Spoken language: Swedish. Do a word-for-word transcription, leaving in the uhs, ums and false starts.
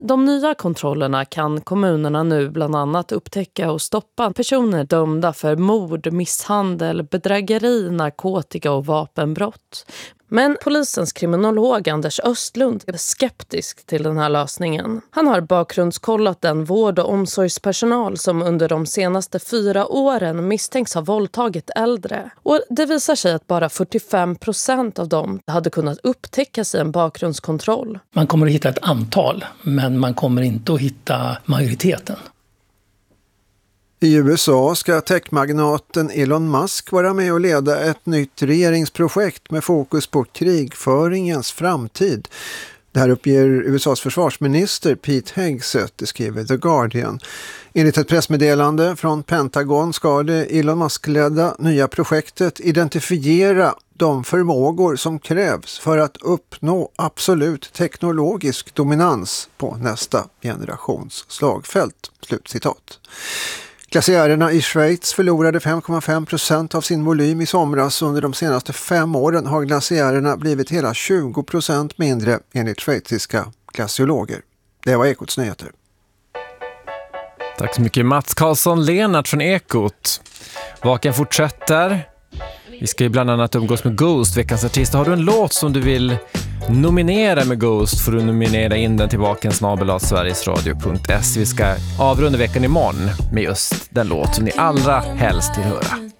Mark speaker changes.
Speaker 1: De nya kontrollerna kan kommunerna nu bland annat upptäcka och stoppa personer dömda för mord, misshandel, bedrägeri, narkotika och vapenbrott. Men polisens kriminolog Anders Östlund är skeptisk till den här lösningen. Han har bakgrundskollat den vård- och omsorgspersonal som under de senaste fyra åren misstänks ha våldtagit äldre. Och det visar sig att bara fyrtiofem procent av dem hade kunnat upptäckas i en bakgrundskontroll.
Speaker 2: Man kommer att hitta ett antal, men man kommer inte att hitta majoriteten.
Speaker 3: I U S A ska techmagnaten Elon Musk vara med och leda ett nytt regeringsprojekt med fokus på krigföringens framtid. Det här uppger U S A:s försvarsminister Pete Hegseth, det skriver The Guardian. Enligt ett pressmeddelande från Pentagon ska det Elon Musk-ledda nya projektet identifiera de förmågor som krävs för att uppnå absolut teknologisk dominans på nästa generations slagfält. Slutcitat. Glaciärerna i Schweiz förlorade fem komma fem procent av sin volym i somras. Under de senaste fem åren har glaciärerna blivit hela tjugo procent mindre enligt schweiziska glaciologer. Det var Ekots nyheter.
Speaker 4: Tack så mycket Mats Karlsson-Lenart från Ekot. Vaken fortsätter. Vi ska ju bland annat umgås med Ghost, veckans artist. Har du en låt som du vill nominera med Ghost får du nominera in den till vaken snabel-a sverigesradio punkt se. Vi ska avrunda veckan imorgon med just den låt som ni allra helst vill höra.